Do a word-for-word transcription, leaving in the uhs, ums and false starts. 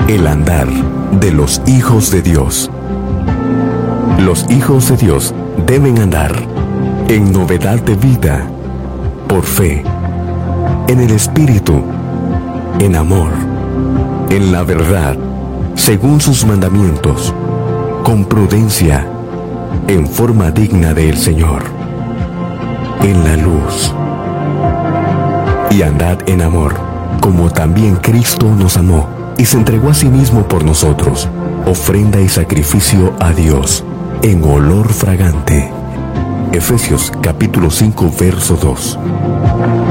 El andar de los hijos de Dios. Los hijos de Dios deben andar en novedad de vida, por fe, en el Espíritu, en amor, en la verdad, según sus mandamientos, con prudencia, en forma digna del Señor, en la luz. Y andad en amor, como también Cristo nos amó y se entregó a sí mismo por nosotros, ofrenda y sacrificio a Dios, en olor fragante. Efesios capítulo cinco, verso dos.